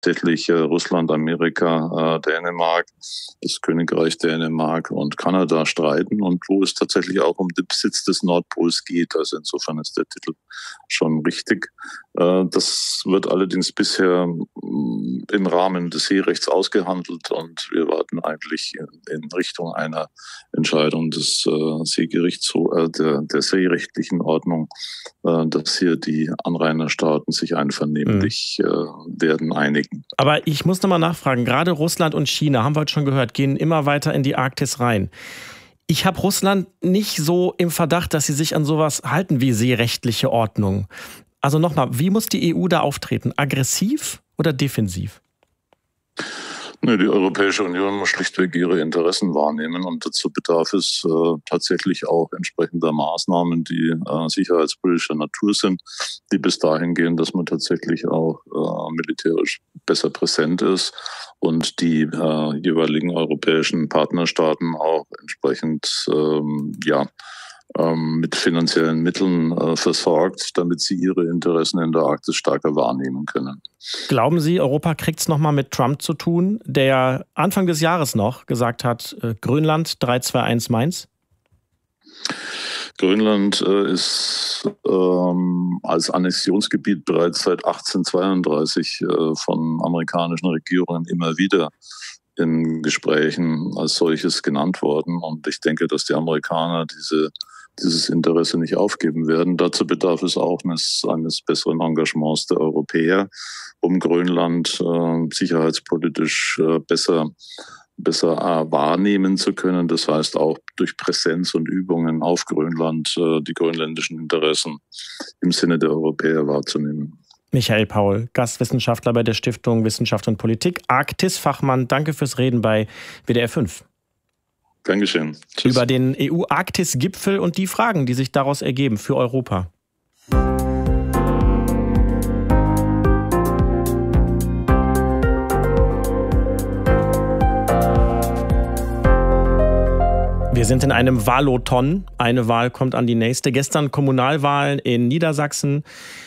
tatsächlich Russland, Amerika, Dänemark, das Königreich Dänemark und Kanada streiten und wo es tatsächlich auch um den Besitz des Nordpols geht. Also insofern ist der Titel schon richtig. Das wird allerdings bisher im Rahmen des Seerechts ausgehandelt und wir warten eigentlich in Richtung einer Entscheidung des Seegerichts, der seerechtlichen Ordnung, dass hier die Anrainerstaaten sich einvernehmlich werden einigen. Aber ich muss nochmal nachfragen, gerade Russland und China, haben wir heute schon gehört, gehen immer weiter in die Arktis rein. Ich habe Russland nicht so im Verdacht, dass sie sich an sowas halten wie seerechtliche Ordnung. Also nochmal, wie muss die EU da auftreten? Aggressiv oder defensiv? Nee, die Europäische Union muss schlichtweg ihre Interessen wahrnehmen und dazu bedarf es tatsächlich auch entsprechender Maßnahmen, die sicherheitspolitischer Natur sind, die bis dahin gehen, dass man tatsächlich auch militärisch besser präsent ist und die jeweiligen europäischen Partnerstaaten auch entsprechend mit finanziellen Mitteln versorgt, damit sie ihre Interessen in der Arktis stärker wahrnehmen können. Glauben Sie, Europa kriegt es nochmal mit Trump zu tun, der Anfang des Jahres noch gesagt hat, Grönland 321 Mainz? Grönland ist als Annexionsgebiet bereits seit 1832 von amerikanischen Regierungen immer wieder in Gesprächen als solches genannt worden. Und ich denke, dass die Amerikaner dieses Interesse nicht aufgeben werden. Dazu bedarf es auch eines besseren Engagements der Europäer, um Grönland sicherheitspolitisch besser wahrnehmen zu können. Das heißt auch durch Präsenz und Übungen auf Grönland die grönländischen Interessen im Sinne der Europäer wahrzunehmen. Michael Paul, Gastwissenschaftler bei der Stiftung Wissenschaft und Politik, Arktis-Fachmann. Danke fürs Reden bei WDR 5. Gern geschehen. Tschüss. Über den EU-Arktis-Gipfel und die Fragen, die sich daraus ergeben für Europa. Wir sind in einem Wahloton. Eine Wahl kommt an die nächste. Gestern Kommunalwahlen in Niedersachsen.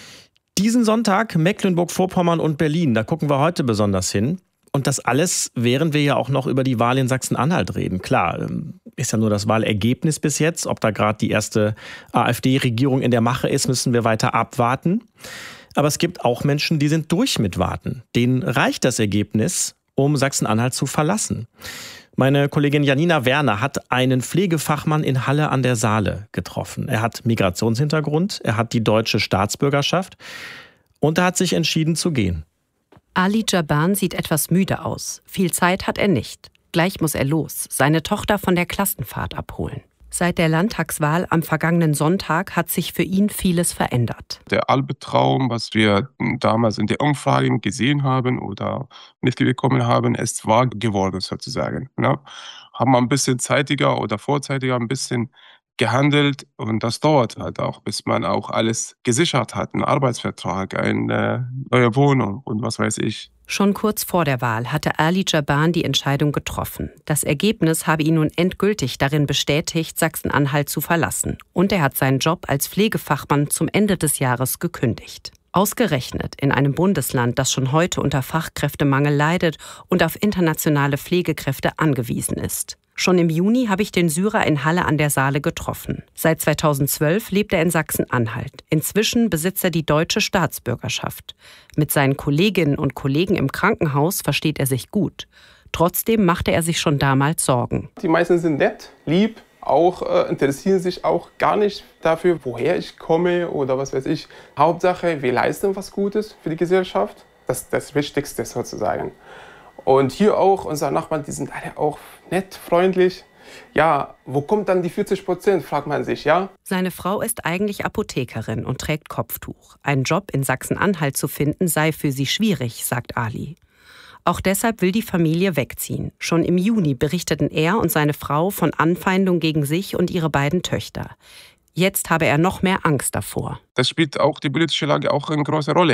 Diesen Sonntag Mecklenburg-Vorpommern und Berlin. Da gucken wir heute besonders hin. Und das alles, während wir ja auch noch über die Wahl in Sachsen-Anhalt reden. Klar, ist ja nur das Wahlergebnis bis jetzt. Ob da gerade die erste AfD-Regierung in der Mache ist, müssen wir weiter abwarten. Aber es gibt auch Menschen, die sind durch mit Warten. Denen reicht das Ergebnis, um Sachsen-Anhalt zu verlassen. Meine Kollegin Janina Werner hat einen Pflegefachmann in Halle an der Saale getroffen. Er hat Migrationshintergrund, er hat die deutsche Staatsbürgerschaft und er hat sich entschieden zu gehen. Ali Jaban sieht etwas müde aus. Viel Zeit hat er nicht. Gleich muss er los, seine Tochter von der Klassenfahrt abholen. Seit der Landtagswahl am vergangenen Sonntag hat sich für ihn vieles verändert. Der Albtraum, was wir damals in der Umfrage gesehen haben oder mitbekommen haben, ist wahr geworden sozusagen. Ne? Haben wir ein bisschen zeitiger oder vorzeitiger ein bisschen gehandelt und das dauert halt auch, bis man auch alles gesichert hat, einen Arbeitsvertrag, eine neue Wohnung und was weiß ich. Schon kurz vor der Wahl hatte Ali Jaban die Entscheidung getroffen. Das Ergebnis habe ihn nun endgültig darin bestätigt, Sachsen-Anhalt zu verlassen. Und er hat seinen Job als Pflegefachmann zum Ende des Jahres gekündigt. Ausgerechnet in einem Bundesland, das schon heute unter Fachkräftemangel leidet und auf internationale Pflegekräfte angewiesen ist. Schon im Juni habe ich den Syrer in Halle an der Saale getroffen. Seit 2012 lebt er in Sachsen-Anhalt. Inzwischen besitzt er die deutsche Staatsbürgerschaft. Mit seinen Kolleginnen und Kollegen im Krankenhaus versteht er sich gut. Trotzdem machte er sich schon damals Sorgen. Die meisten sind nett, lieb, auch interessieren sich auch gar nicht dafür, woher ich komme oder was weiß ich. Hauptsache, wir leisten was Gutes für die Gesellschaft. Das ist das Wichtigste sozusagen. Und hier auch, unsere Nachbarn, die sind alle auch nett, freundlich. Ja, wo kommt dann die 40%, fragt man sich, ja? Seine Frau ist eigentlich Apothekerin und trägt Kopftuch. Einen Job in Sachsen-Anhalt zu finden, sei für sie schwierig, sagt Ali. Auch deshalb will die Familie wegziehen. Schon im Juni berichteten er und seine Frau von Anfeindung gegen sich und ihre beiden Töchter. Jetzt habe er noch mehr Angst davor. Das spielt auch die politische Lage auch eine große Rolle.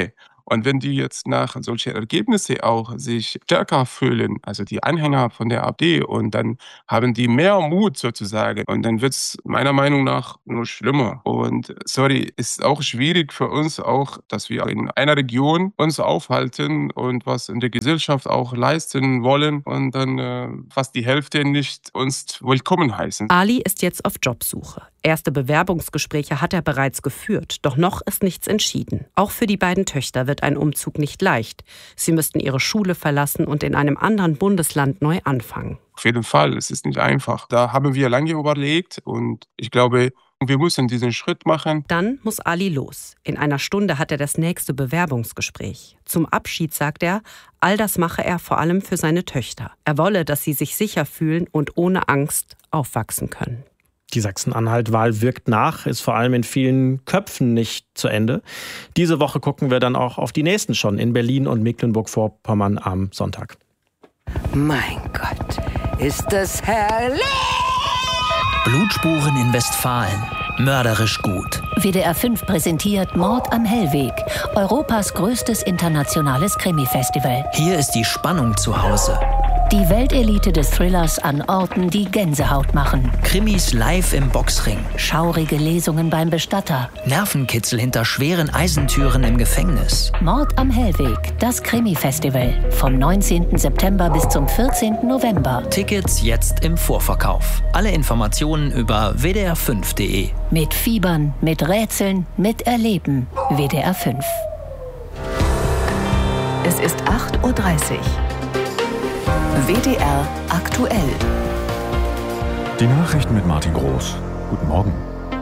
Und wenn die jetzt nach solchen Ergebnissen auch sich stärker fühlen, also die Anhänger von der AfD, und dann haben die mehr Mut sozusagen, und dann wird es meiner Meinung nach nur schlimmer. Und ist auch schwierig für uns auch, dass wir in einer Region uns aufhalten und was in der Gesellschaft auch leisten wollen und dann fast die Hälfte nicht uns willkommen heißen. Ali ist jetzt auf Jobsuche. Erste Bewerbungsgespräche hat er bereits geführt, doch noch ist nichts entschieden. Auch für die beiden Töchter wird ein Umzug nicht leicht. Sie müssten ihre Schule verlassen und in einem anderen Bundesland neu anfangen. Auf jeden Fall, es ist nicht einfach. Da haben wir lange überlegt und ich glaube, wir müssen diesen Schritt machen. Dann muss Ali los. In einer Stunde hat er das nächste Bewerbungsgespräch. Zum Abschied sagt er, all das mache er vor allem für seine Töchter. Er wolle, dass sie sich sicher fühlen und ohne Angst aufwachsen können. Die Sachsen-Anhalt-Wahl wirkt nach, ist vor allem in vielen Köpfen nicht zu Ende. Diese Woche gucken wir dann auch auf die nächsten schon in Berlin und Mecklenburg-Vorpommern am Sonntag. Mein Gott, ist das herrlich! Blutspuren in Westfalen. Mörderisch gut. WDR 5 präsentiert Mord am Hellweg. Europas größtes internationales Krimi-Festival. Hier ist die Spannung zu Hause. Die Weltelite des Thrillers an Orten, die Gänsehaut machen. Krimis live im Boxring. Schaurige Lesungen beim Bestatter. Nervenkitzel hinter schweren Eisentüren im Gefängnis. Mord am Hellweg, das Krimi-Festival. Vom 19. September bis zum 14. November. Tickets jetzt im Vorverkauf. Alle Informationen über wdr5.de. Mit Fiebern, mit Rätseln, mit Erleben. WDR 5. Es ist 8:30 Uhr. WDR aktuell. Die Nachrichten mit Martin Groß. Guten Morgen.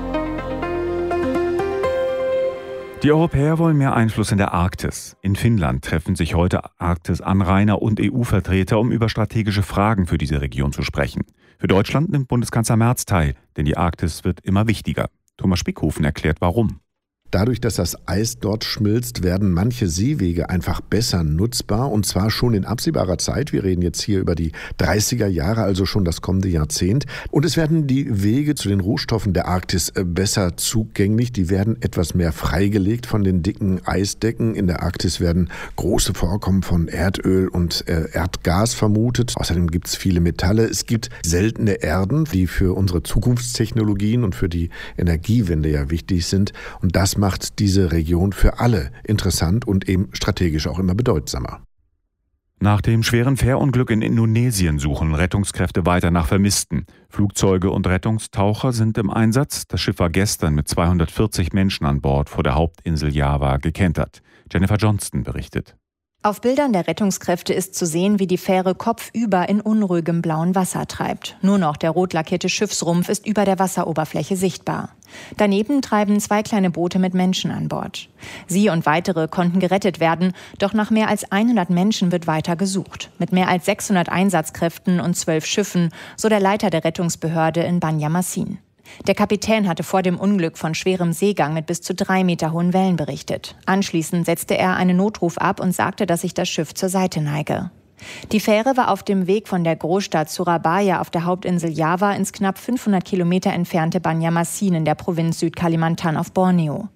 Die Europäer wollen mehr Einfluss in der Arktis. In Finnland treffen sich heute Arktis-Anrainer und EU-Vertreter, um über strategische Fragen für diese Region zu sprechen. Für Deutschland nimmt Bundeskanzler Merz teil, denn die Arktis wird immer wichtiger. Thomas Spickhofen erklärt, warum. Dadurch, dass das Eis dort schmilzt, werden manche Seewege einfach besser nutzbar, und zwar schon in absehbarer Zeit. Wir reden jetzt hier über die 30er Jahre, also schon das kommende Jahrzehnt. Und es werden die Wege zu den Rohstoffen der Arktis besser zugänglich. Die werden etwas mehr freigelegt von den dicken Eisdecken. In der Arktis werden große Vorkommen von Erdöl und Erdgas vermutet. Außerdem gibt es viele Metalle. Es gibt seltene Erden, die für unsere Zukunftstechnologien und für die Energiewende ja wichtig sind. Und das macht diese Region für alle interessant und eben strategisch auch immer bedeutsamer. Nach dem schweren Fährunglück in Indonesien suchen Rettungskräfte weiter nach Vermissten. Flugzeuge und Rettungstaucher sind im Einsatz. Das Schiff war gestern mit 240 Menschen an Bord vor der Hauptinsel Java gekentert. Jennifer Johnston berichtet. Auf Bildern der Rettungskräfte ist zu sehen, wie die Fähre kopfüber in unruhigem blauen Wasser treibt. Nur noch der rot lackierte Schiffsrumpf ist über der Wasseroberfläche sichtbar. Daneben treiben 2 kleine Boote mit Menschen an Bord. Sie und weitere konnten gerettet werden, doch nach mehr als 100 Menschen wird weiter gesucht. Mit mehr als 600 Einsatzkräften und 12 Schiffen, so der Leiter der Rettungsbehörde in Banjarmasin. Der Kapitän hatte vor dem Unglück von schwerem Seegang mit bis zu 3 Meter hohen Wellen berichtet. Anschließend setzte er einen Notruf ab und sagte, dass sich das Schiff zur Seite neige. Die Fähre war auf dem Weg von der Großstadt Surabaya auf der Hauptinsel Java ins knapp 500 Kilometer entfernte Banjarmasin in der Provinz Südkalimantan auf Borneo.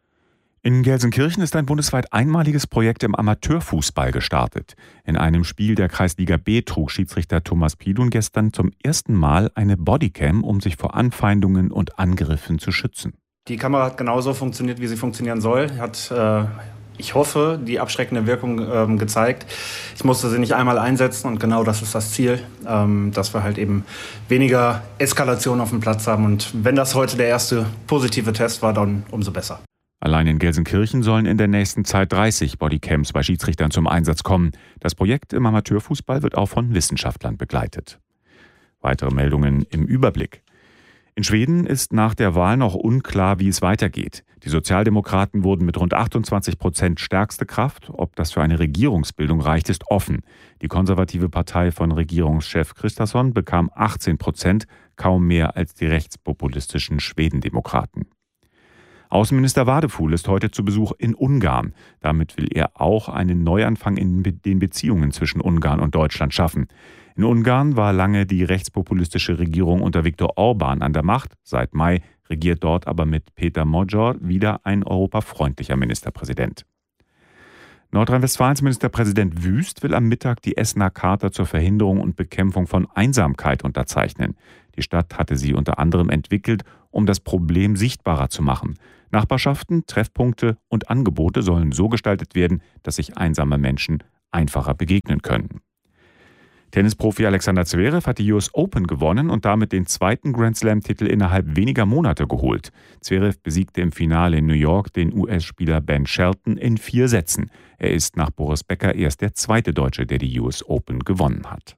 In Gelsenkirchen ist ein bundesweit einmaliges Projekt im Amateurfußball gestartet. In einem Spiel der Kreisliga B trug Schiedsrichter Thomas Pidun gestern zum ersten Mal eine Bodycam, um sich vor Anfeindungen und Angriffen zu schützen. Die Kamera hat genauso funktioniert, wie sie funktionieren soll. Hat, ich hoffe, die abschreckende Wirkung gezeigt. Ich musste sie nicht einmal einsetzen und genau das ist das Ziel, dass wir halt eben weniger Eskalation auf dem Platz haben. Und wenn das heute der erste positive Test war, dann umso besser. Allein in Gelsenkirchen sollen in der nächsten Zeit 30 Bodycams bei Schiedsrichtern zum Einsatz kommen. Das Projekt im Amateurfußball wird auch von Wissenschaftlern begleitet. Weitere Meldungen im Überblick. In Schweden ist nach der Wahl noch unklar, wie es weitergeht. Die Sozialdemokraten wurden mit rund 28% stärkste Kraft. Ob das für eine Regierungsbildung reicht, ist offen. Die konservative Partei von Regierungschef Kristersson bekam 18%, kaum mehr als die rechtspopulistischen Schwedendemokraten. Außenminister Wadefuhl ist heute zu Besuch in Ungarn. Damit will er auch einen Neuanfang in den Beziehungen zwischen Ungarn und Deutschland schaffen. In Ungarn war lange die rechtspopulistische Regierung unter Viktor Orbán an der Macht. Seit Mai regiert dort aber mit Péter Magyar wieder ein europafreundlicher Ministerpräsident. Nordrhein-Westfalens Ministerpräsident Wüst will am Mittag die Essener Charta zur Verhinderung und Bekämpfung von Einsamkeit unterzeichnen. Die Stadt hatte sie unter anderem entwickelt, um das Problem sichtbarer zu machen. Nachbarschaften, Treffpunkte und Angebote sollen so gestaltet werden, dass sich einsame Menschen einfacher begegnen können. Tennisprofi Alexander Zverev hat die US Open gewonnen und damit den zweiten Grand-Slam-Titel innerhalb weniger Monate geholt. Zverev besiegte im Finale in New York den US-Spieler Ben Shelton in 4 Sätzen. Er ist nach Boris Becker erst der zweite Deutsche, der die US Open gewonnen hat.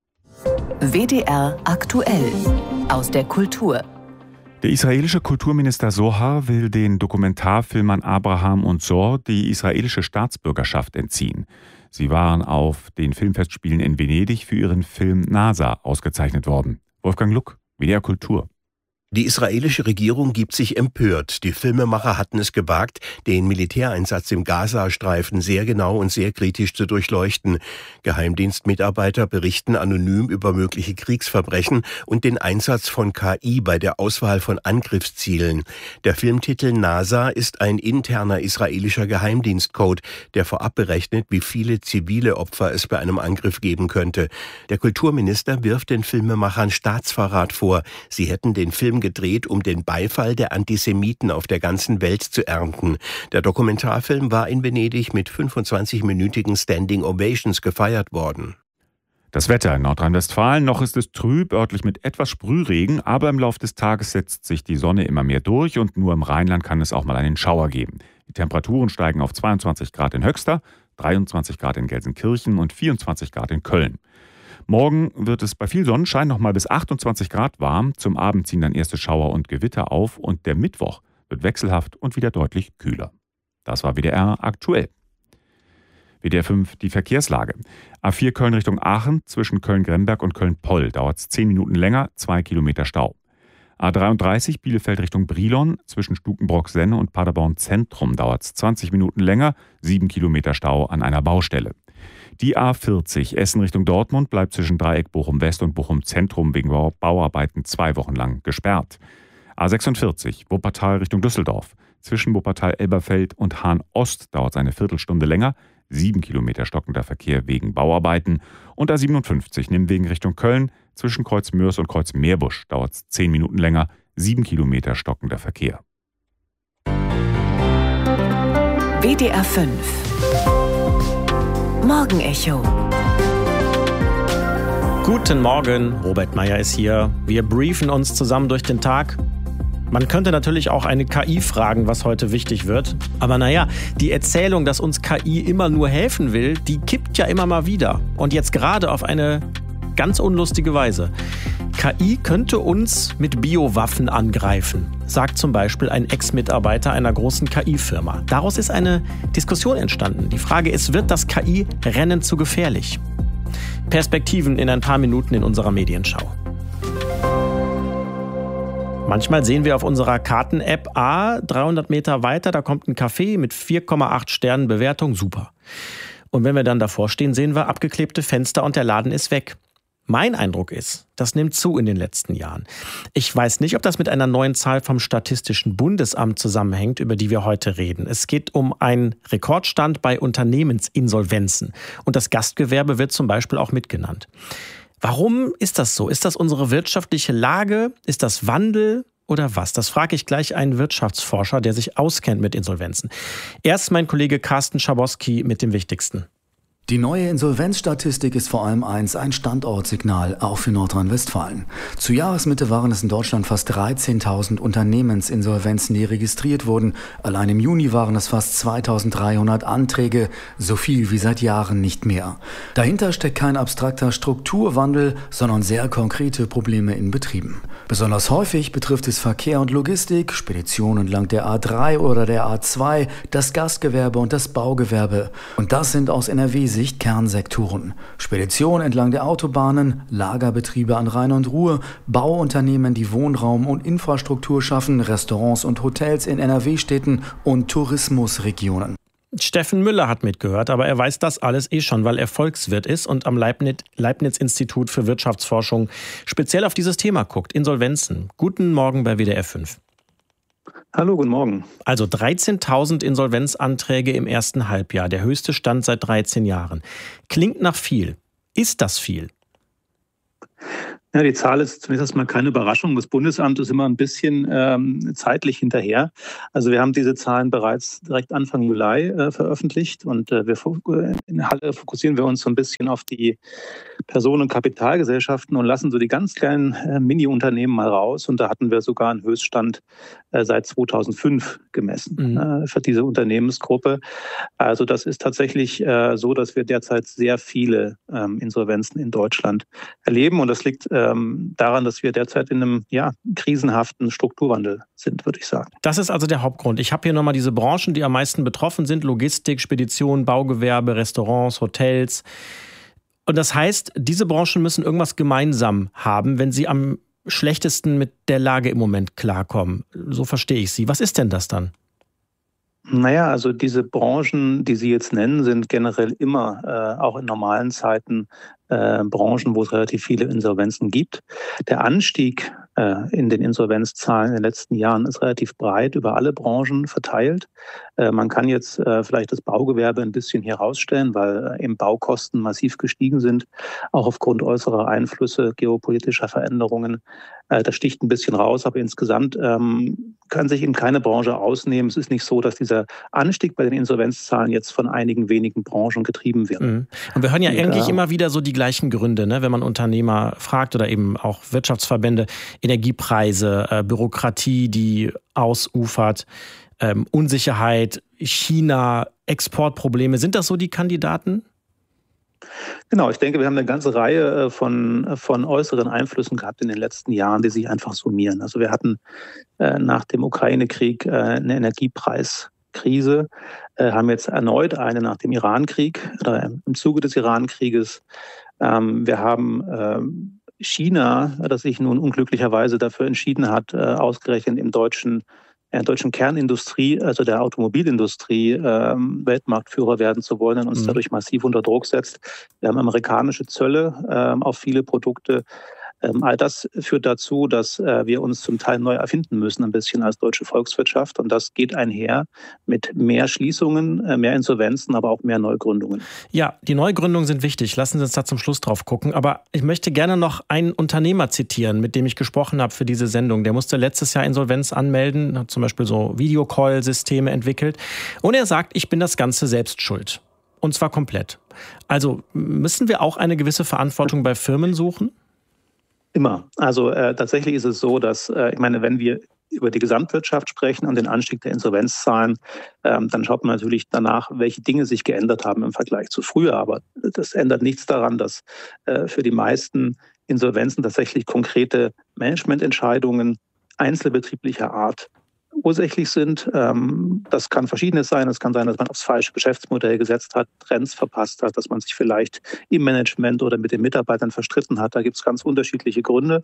WDR aktuell aus der Kultur. Der israelische Kulturminister Zohar will den Dokumentarfilmern Abraham und Zor die israelische Staatsbürgerschaft entziehen. Sie waren auf den Filmfestspielen in Venedig für ihren Film NASA ausgezeichnet worden. Wolfgang Luck, WDR Kultur. Die israelische Regierung gibt sich empört. Die Filmemacher hatten es gewagt, den Militäreinsatz im Gazastreifen sehr genau und sehr kritisch zu durchleuchten. Geheimdienstmitarbeiter berichten anonym über mögliche Kriegsverbrechen und den Einsatz von KI bei der Auswahl von Angriffszielen. Der Filmtitel NASA ist ein interner israelischer Geheimdienstcode, der vorab berechnet, wie viele zivile Opfer es bei einem Angriff geben könnte. Der Kulturminister wirft den Filmemachern Staatsverrat vor. Sie hätten den Film gedreht, um den Beifall der Antisemiten auf der ganzen Welt zu ernten. Der Dokumentarfilm war in Venedig mit 25-minütigen Standing Ovations gefeiert worden. Das Wetter in Nordrhein-Westfalen, noch ist es trüb, örtlich mit etwas Sprühregen, aber im Laufe des Tages setzt sich die Sonne immer mehr durch und nur im Rheinland kann es auch mal einen Schauer geben. Die Temperaturen steigen auf 22 Grad in Höxter, 23 Grad in Gelsenkirchen und 24 Grad in Köln. Morgen wird es bei viel Sonnenschein noch mal bis 28 Grad warm. Zum Abend ziehen dann erste Schauer und Gewitter auf und der Mittwoch wird wechselhaft und wieder deutlich kühler. Das war WDR aktuell. WDR 5 die Verkehrslage. A4 Köln Richtung Aachen zwischen Köln-Gremberg und Köln-Poll dauert es 10 Minuten länger, 2 Kilometer Stau. A33 Bielefeld Richtung Brilon zwischen Stukenbrock-Senne und Paderborn Zentrum dauert es 20 Minuten länger, 7 Kilometer Stau an einer Baustelle. Die A40 Essen Richtung Dortmund bleibt zwischen Dreieck Bochum-West und Bochum-Zentrum wegen Bauarbeiten 2 Wochen lang gesperrt. A46 Wuppertal Richtung Düsseldorf. Zwischen Wuppertal-Elberfeld und Hahn-Ost dauert es eine Viertelstunde länger. 7 Kilometer stockender Verkehr wegen Bauarbeiten. Und A57 Nimwegen Richtung Köln. Zwischen Kreuz Mörs und Kreuz Meerbusch dauert es 10 Minuten länger. 7 Kilometer stockender Verkehr. WDR 5 Morgenecho. Guten Morgen, Robert Meyer ist hier. Wir briefen uns zusammen durch den Tag. Man könnte natürlich auch eine KI fragen, was heute wichtig wird. Aber naja, die Erzählung, dass uns KI immer nur helfen will, die kippt ja immer mal wieder. Und jetzt gerade auf eine ganz unlustige Weise. KI könnte uns mit Biowaffen angreifen, sagt zum Beispiel ein Ex-Mitarbeiter einer großen KI-Firma. Daraus ist eine Diskussion entstanden. Die Frage ist, wird das KI-Rennen zu gefährlich? Perspektiven in ein paar Minuten in unserer Medienschau. Manchmal sehen wir auf unserer Karten-App, 300 Meter weiter, da kommt ein Café mit 4,8 Sternen Bewertung, super. Und wenn wir dann davor stehen, sehen wir abgeklebte Fenster und der Laden ist weg. Mein Eindruck ist, das nimmt zu in den letzten Jahren. Ich weiß nicht, ob das mit einer neuen Zahl vom Statistischen Bundesamt zusammenhängt, über die wir heute reden. Es geht um einen Rekordstand bei Unternehmensinsolvenzen. Und das Gastgewerbe wird zum Beispiel auch mitgenannt. Warum ist das so? Ist das unsere wirtschaftliche Lage? Ist das Wandel oder was? Das frage ich gleich einen Wirtschaftsforscher, der sich auskennt mit Insolvenzen. Erst mein Kollege Carsten Schabowski mit dem Wichtigsten. Die neue Insolvenzstatistik ist vor allem ein Standortsignal, auch für Nordrhein-Westfalen. Zu Jahresmitte waren es in Deutschland fast 13.000 Unternehmensinsolvenzen, die registriert wurden. Allein im Juni waren es fast 2.300 Anträge, so viel wie seit Jahren nicht mehr. Dahinter steckt kein abstrakter Strukturwandel, sondern sehr konkrete Probleme in Betrieben. Besonders häufig betrifft es Verkehr und Logistik, Speditionen entlang der A3 oder der A2, das Gastgewerbe und das Baugewerbe. Und das sind aus NRW-Sicht Kernsektoren. Spedition entlang der Autobahnen, Lagerbetriebe an Rhein und Ruhr, Bauunternehmen, die Wohnraum und Infrastruktur schaffen, Restaurants und Hotels in NRW-Städten und Tourismusregionen. Steffen Müller hat mitgehört, aber er weiß das alles schon, weil er Volkswirt ist und am Leibniz-Institut für Wirtschaftsforschung speziell auf dieses Thema guckt, Insolvenzen. Guten Morgen bei WDR 5. Hallo, guten Morgen. Also 13.000 Insolvenzanträge im ersten Halbjahr, der höchste Stand seit 13 Jahren. Klingt nach viel. Ist das viel? Ja, die Zahl ist zunächst erstmal keine Überraschung. Das Bundesamt ist immer ein bisschen zeitlich hinterher. Also wir haben diese Zahlen bereits direkt Anfang Juli veröffentlicht und in Halle fokussieren wir uns so ein bisschen auf die Personen- und Kapitalgesellschaften und lassen so die ganz kleinen Mini-Unternehmen mal raus. Und da hatten wir sogar einen Höchststand seit 2005 gemessen für diese Unternehmensgruppe. Also das ist tatsächlich so, dass wir derzeit sehr viele Insolvenzen in Deutschland erleben. Und das liegt daran, dass wir derzeit in einem krisenhaften Strukturwandel sind, würde ich sagen. Das ist also der Hauptgrund. Ich habe hier nochmal diese Branchen, die am meisten betroffen sind. Logistik, Spedition, Baugewerbe, Restaurants, Hotels. Und das heißt, diese Branchen müssen irgendwas gemeinsam haben, wenn sie am schlechtesten mit der Lage im Moment klarkommen. So verstehe ich Sie. Was ist denn das dann? Naja, also diese Branchen, die Sie jetzt nennen, sind generell immer, auch in normalen Zeiten, Branchen, wo es relativ viele Insolvenzen gibt. Der Anstieg in den Insolvenzzahlen in den letzten Jahren ist relativ breit über alle Branchen verteilt. Man kann jetzt vielleicht das Baugewerbe ein bisschen hier rausstellen, weil eben Baukosten massiv gestiegen sind, auch aufgrund äußerer Einflüsse, geopolitischer Veränderungen. Das sticht ein bisschen raus, aber insgesamt kann sich eben keine Branche ausnehmen. Es ist nicht so, dass dieser Anstieg bei den Insolvenzzahlen jetzt von einigen wenigen Branchen getrieben wird. Und wir hören ja eigentlich immer wieder so die gleichen Gründe, ne? Wenn man Unternehmer fragt oder eben auch Wirtschaftsverbände, Energiepreise, Bürokratie, die ausufert, Unsicherheit, China, Exportprobleme. Sind das so die Kandidaten? Genau, ich denke, wir haben eine ganze Reihe von äußeren Einflüssen gehabt in den letzten Jahren, die sich einfach summieren. Also wir hatten nach dem Ukraine-Krieg eine Energiepreiskrise, haben jetzt erneut eine nach dem Irankrieg oder im Zuge des Irankrieges. Wir haben China, das sich nun unglücklicherweise dafür entschieden hat, ausgerechnet in der deutschen Kernindustrie, also der Automobilindustrie, Weltmarktführer werden zu wollen und uns dadurch massiv unter Druck setzt. Wir haben amerikanische Zölle auf viele Produkte. All das führt dazu, dass wir uns zum Teil neu erfinden müssen, ein bisschen als deutsche Volkswirtschaft. Und das geht einher mit mehr Schließungen, mehr Insolvenzen, aber auch mehr Neugründungen. Ja, die Neugründungen sind wichtig. Lassen Sie uns da zum Schluss drauf gucken. Aber ich möchte gerne noch einen Unternehmer zitieren, mit dem ich gesprochen habe für diese Sendung. Der musste letztes Jahr Insolvenz anmelden, hat zum Beispiel so Videocall-Systeme entwickelt. Und er sagt, ich bin das Ganze selbst schuld. Und zwar komplett. Also müssen wir auch eine gewisse Verantwortung bei Firmen suchen? Immer. Also tatsächlich ist es so, dass, ich meine, wenn wir über die Gesamtwirtschaft sprechen und den Anstieg der Insolvenzzahlen, dann schaut man natürlich danach, welche Dinge sich geändert haben im Vergleich zu früher. Aber das ändert nichts daran, dass für die meisten Insolvenzen tatsächlich konkrete Managemententscheidungen einzelbetrieblicher Art ursächlich sind. Das kann Verschiedenes sein. Es kann sein, dass man aufs falsche Geschäftsmodell gesetzt hat, Trends verpasst hat, dass man sich vielleicht im Management oder mit den Mitarbeitern verstritten hat. Da gibt es ganz unterschiedliche Gründe.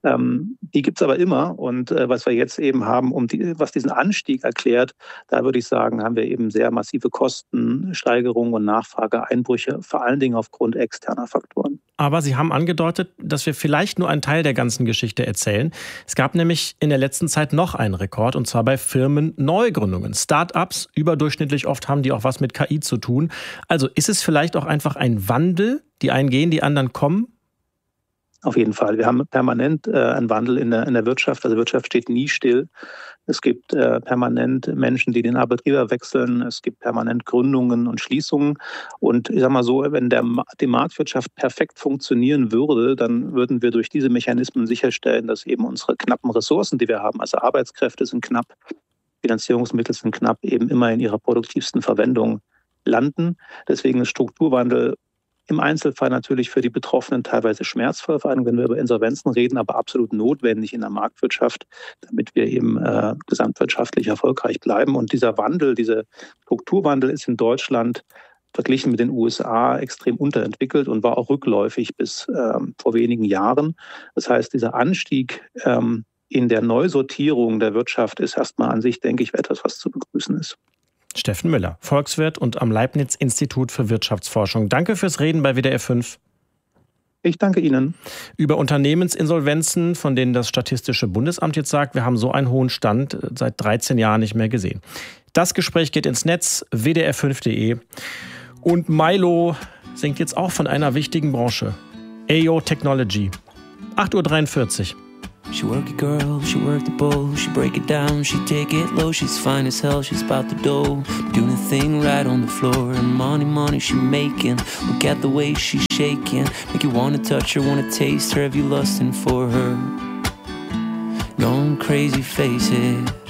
Die gibt es aber immer. Und was wir jetzt eben haben, was diesen Anstieg erklärt, da würde ich sagen, haben wir eben sehr massive Kostensteigerungen und Nachfrageeinbrüche, vor allen Dingen aufgrund externer Faktoren. Aber Sie haben angedeutet, dass wir vielleicht nur einen Teil der ganzen Geschichte erzählen. Es gab nämlich in der letzten Zeit noch einen Rekord, und zwar bei Firmenneugründungen. Start-ups, überdurchschnittlich oft haben die auch was mit KI zu tun. Also ist es vielleicht auch einfach ein Wandel? Die einen gehen, die anderen kommen? Auf jeden Fall. Wir haben permanent einen Wandel in der Wirtschaft. Also Wirtschaft steht nie still. Es gibt permanent Menschen, die den Arbeitgeber wechseln. Es gibt permanent Gründungen und Schließungen. Und ich sage mal so, wenn die Marktwirtschaft perfekt funktionieren würde, dann würden wir durch diese Mechanismen sicherstellen, dass eben unsere knappen Ressourcen, die wir haben, also Arbeitskräfte sind knapp, Finanzierungsmittel sind knapp, eben immer in ihrer produktivsten Verwendung landen. Deswegen ist Strukturwandel im Einzelfall natürlich für die Betroffenen teilweise schmerzvoll, vor allem wenn wir über Insolvenzen reden, aber absolut notwendig in der Marktwirtschaft, damit wir eben gesamtwirtschaftlich erfolgreich bleiben. Und dieser Wandel, dieser Strukturwandel ist in Deutschland verglichen mit den USA extrem unterentwickelt und war auch rückläufig bis vor wenigen Jahren. Das heißt, dieser Anstieg in der Neusortierung der Wirtschaft ist erstmal an sich, denke ich, etwas, was zu begrüßen ist. Steffen Müller, Volkswirt und am Leibniz-Institut für Wirtschaftsforschung. Danke fürs Reden bei WDR 5. Ich danke Ihnen. Über Unternehmensinsolvenzen, von denen das Statistische Bundesamt jetzt sagt, wir haben so einen hohen Stand seit 13 Jahren nicht mehr gesehen. Das Gespräch geht ins Netz, wdr5.de. Und Milo singt jetzt auch von einer wichtigen Branche. AO Technology. 8:43 Uhr. She work it girl, she work the bowl, she break it down, she take it low, she's fine as hell, she's about the dough, doing the thing right on the floor, and money she making, look at the way she's shaking, make you wanna touch her, wanna taste her, have you lusting for her, gone crazy, face it.